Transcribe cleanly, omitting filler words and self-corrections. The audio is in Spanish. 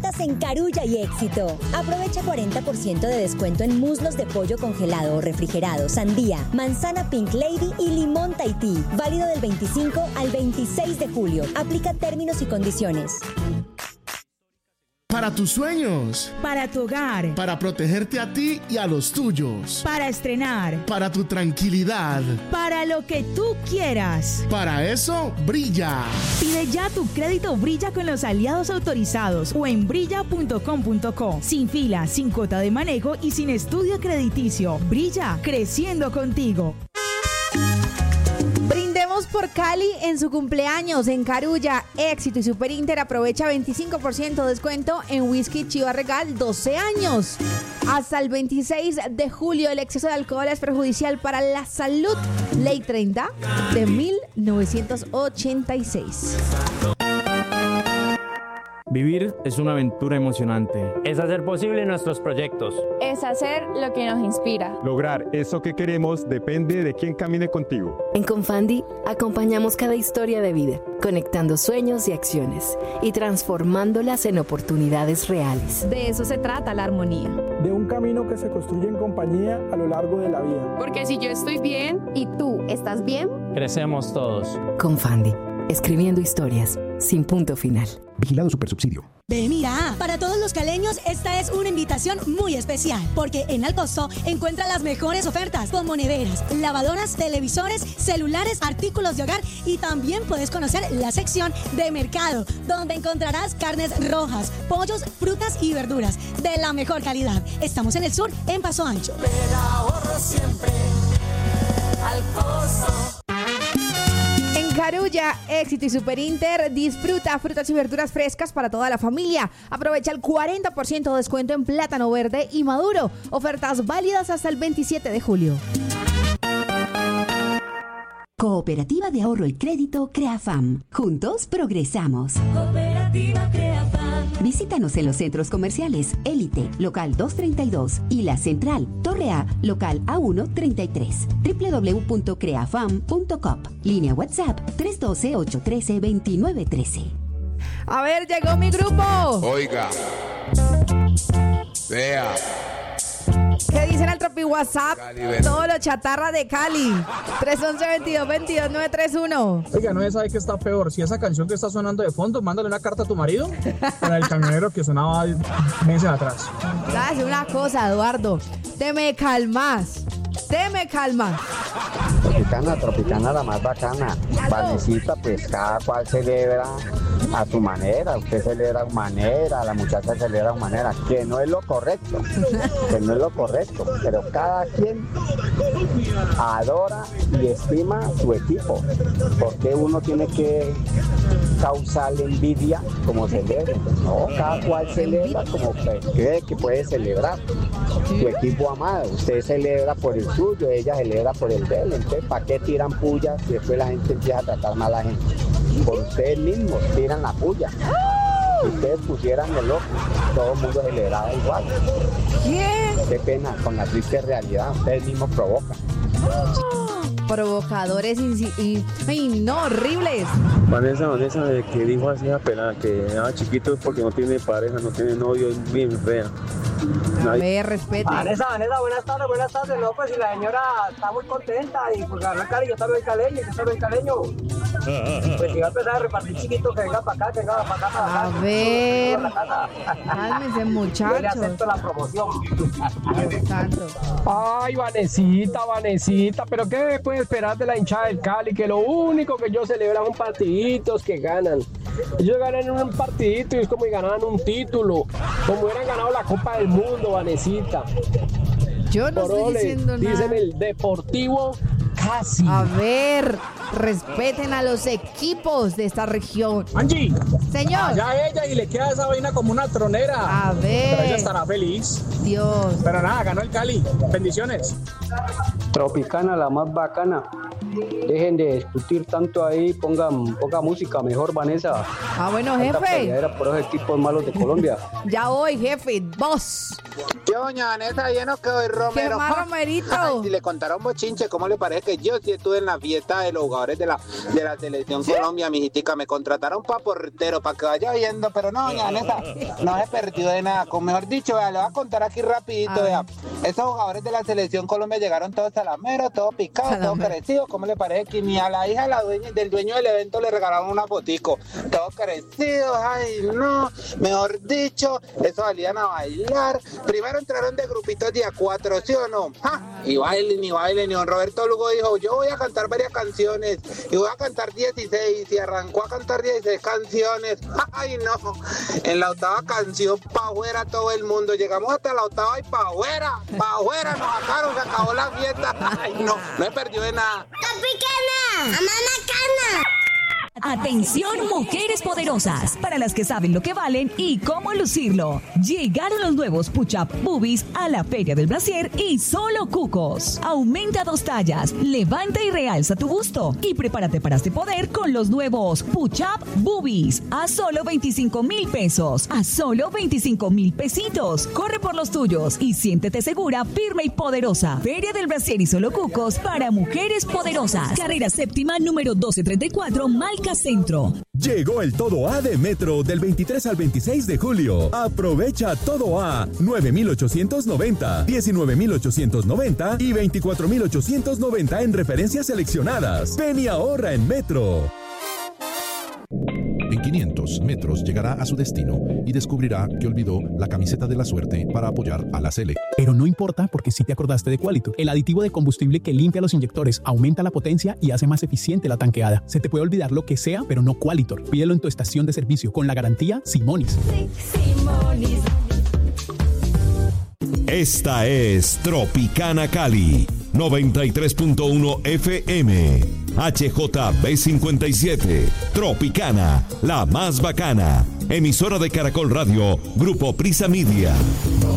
ofertas en Carulla y Éxito. Aprovecha 40% de descuento en muslos de pollo congelado o refrigerado, sandía, manzana Pink Lady y limón Tahití. Válido del 25 al 26 de julio. Aplica términos y condiciones. Para tus sueños. Para tu hogar. Para protegerte a ti y a los tuyos. Para estrenar. Para tu tranquilidad. Para lo que tú quieras. Para eso, Brilla. Pide ya tu crédito Brilla con los aliados autorizados o en brilla.com.co. Sin fila, sin cuota de manejo y sin estudio crediticio. Brilla, creciendo contigo. Brindemos por Cali en su cumpleaños. En Carulla, Éxito y Super Inter aprovecha 25% de descuento en whisky Chiva Regal 12 años. Hasta el 26 de julio el exceso de alcohol es perjudicial para la salud. Ley 30 de 1986. Vivir es una aventura emocionante. Es hacer posible nuestros proyectos. Es hacer lo que nos inspira. Lograr eso que queremos depende de quién camine contigo. En Confandi acompañamos cada historia de vida, conectando sueños y acciones y transformándolas en oportunidades reales. De eso se trata la armonía. De un camino que se construye en compañía a lo largo de la vida. Porque si yo estoy bien y tú estás bien, crecemos todos. Confandi, escribiendo historias sin punto final. Vigilado Supersubsidio. Ve, mira, para todos los caleños esta es una invitación muy especial, porque en Alcosto encuentra las mejores ofertas como neveras, lavadoras, televisores, celulares, artículos de hogar y también puedes conocer la sección de mercado, donde encontrarás carnes rojas, pollos, frutas y verduras de la mejor calidad. Estamos en el sur, en Paso Ancho. Pero ahorro siempre, Alcosto. Carulla, Éxito y Super Inter, disfruta frutas y verduras frescas para toda la familia. Aprovecha el 40% de descuento en plátano verde y maduro. Ofertas válidas hasta el 27 de julio. Cooperativa de Ahorro y Crédito CREAFAM. Juntos progresamos. Cooperativa CREAFAM. Visítanos en los centros comerciales Élite, local 232 y La Central, Torre A, local A133. www.creafam.com. Línea WhatsApp 312-813-2913. A ver, llegó mi grupo. Oiga. Vea. ¿Qué dicen al Tropi WhatsApp? Todo lo chatarra de Cali. 311-2222-931. Oiga, no se sabe qué está peor. Si esa canción que está sonando de fondo, mándale una carta a tu marido. Para el camionero que sonaba meses atrás. ¿Sabes una cosa, Eduardo? Te me calmas. Tropicana, la más bacana. Vanecita, pues cada cual celebra a su manera. Usted celebra a su manera, la muchacha celebra a su manera, que no es lo correcto, pero cada quien adora y estima su equipo. Porque uno tiene que causarle envidia como celebra. No, cada cual celebra como cree que puede celebrar. Su equipo amado, usted celebra por el suyo, ella celebra por el de él. Entonces, ¿para qué tiran pullas y después la gente empieza a tratar mal a la gente? Por ustedes mismos tiran la puya. Si ustedes pusieran el ojo, todo el mundo celebraba igual. ¿Quién? Qué pena, con la triste realidad, ustedes mismos provocan. Provocadores y no, horribles. Vanessa, de que dijo así a pelada que era chiquito es porque no tiene pareja, no tiene novio, es bien fea. A ver, respete. Vanessa, buenas tardes. No, pues si la señora está muy contenta y pues ganó Cali, yo también caleño, Pues si va a empezar a repartir chiquitos, que venga para acá, A ver, cálmense, muchachos. Yo le acepto la promoción. Ay, Vanesita, pero ¿qué puede esperar de la hinchada del Cali? Que lo único que ellos celebran son partiditos que ganan. Ellos ganan un partidito y es como si ganaran un título, como hubieran ganado la Copa del Mundo, Vanesita. Yo no estoy diciendo nada. Dicen el Deportivo Casi. A ver, respeten a los equipos de esta región. Angie. Señor. Ya ella y le queda esa vaina como una tronera. A ver. Pero ella estará feliz. Dios. Pero nada, ganó el Cali. Bendiciones. Tropicana, la más bacana. Dejen de discutir tanto ahí, pongan poca música, mejor Vanessa. Bueno, jefe. Era por esos tipos malos de Colombia. Ya voy, jefe, vos. ¿Qué doña Vanessa? ¿Ya no quedó el Romero? ¿Qué más, Romerito? Si le contaron bochinche, ¿cómo le parece que yo sí estuve en la fiesta de los jugadores de la Selección Colombia, mijitica? Me contrataron para portero, para que vaya viendo, pero no, doña Vanessa, no se perdió de nada. Con mejor dicho, vea, le voy a contar aquí rapidito, vea. Esos jugadores de la Selección Colombia llegaron todos salameros, todos picados, todos crecidos. ¿Cómo le parece que ni a la hija del dueño del evento le regalaron una fotico? Todos crecidos, ay no, mejor dicho, eso salían a bailar. Primero entraron de grupitos de a 4, ¿sí o no? ¡Ja! Y bailen, y don Roberto Lugo dijo, yo voy a cantar varias canciones, y voy a cantar 16, y arrancó a cantar 16 canciones. ¡Ay no! En la octava canción, pa' afuera todo el mundo, llegamos hasta la octava y pa' afuera nos sacaron, se acabó la fiesta. ¡Ay no! No he perdido de nada. ¡Tropicana! ¡Amana cana! Atención, mujeres poderosas, para las que saben lo que valen y cómo lucirlo. Llegaron los nuevos Push-Up Boobies a la Feria del Brasier y solo cucos. Aumenta 2 tallas, levanta y realza tu busto y prepárate para este poder con los nuevos Push-Up Boobies a solo 25,000 pesos, a solo 25,000 pesitos. Corre por los tuyos y siéntete segura, firme y poderosa. Feria del Brasier y solo cucos para mujeres poderosas. Carrera séptima número 1234, Malca Centro. Llegó el Todo A de Metro del 23 al 26 de julio. Aprovecha Todo A 9,890, 19,890 y 24,890 en referencias seleccionadas. Ven y ahorra en Metro. En 500 metros llegará a su destino y descubrirá que olvidó la camiseta de la suerte para apoyar a la Sele. Pero no importa porque sí te acordaste de Qualitor, el aditivo de combustible que limpia los inyectores, aumenta la potencia y hace más eficiente la tanqueada. Se te puede olvidar lo que sea, pero no Qualitor. Pídelo en tu estación de servicio con la garantía Simonis. Simonis. Esta es Tropicana Cali, 93.1 FM, HJB57, Tropicana, la más bacana, emisora de Caracol Radio, Grupo Prisa Media.